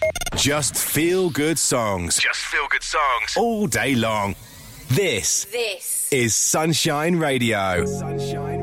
Just feel good songs. Just feel good songs. All day long. This is Sunshine Radio. Sunshine